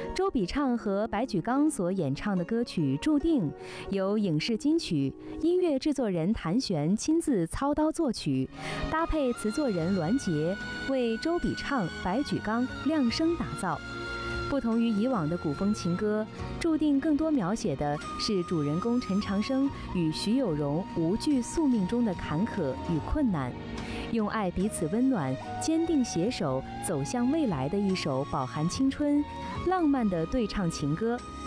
周笔畅和白举纲所演唱的歌曲《注定》由影视金曲，音乐制作人谭旋亲自操刀作曲，搭配词作人栾杰为周笔畅、白举纲量身打造。不同于以往的古风情歌，《注定》更多描写的是主人公陈长生与徐有容无惧宿命中的坎坷与困难，用爱彼此温暖，坚定携手走向未来的一首饱含青春、浪漫的对唱情歌。